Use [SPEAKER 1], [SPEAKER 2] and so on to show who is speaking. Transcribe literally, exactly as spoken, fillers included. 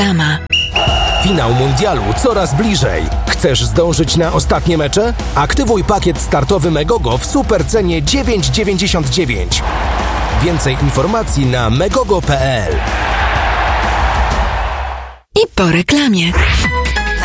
[SPEAKER 1] Reklama.
[SPEAKER 2] Finał mundialu coraz bliżej. Chcesz zdążyć na ostatnie mecze? Aktywuj pakiet startowy Megogo w supercenie dziewięć dziewięćdziesiąt dziewięć. Więcej informacji na megogo kropka pe el.
[SPEAKER 1] I po reklamie.